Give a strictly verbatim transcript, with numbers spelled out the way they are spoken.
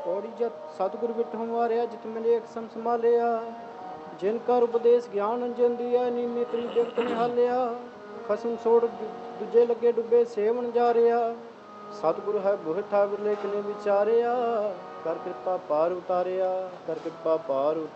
पौड़ी जत सतगुर बिठों मारिया जित मिले एक सम संभालिया जिनका उपदेश ज्ञान अंजन दिया नीमी तरी जगत निहालिया खसम छोड़ दूजे लगे डुबे सेवन जा रहा सतगुरु है बुह ठाकुर लेख ने विचारिया कर कृपा पार उतारिया कर कृपा पार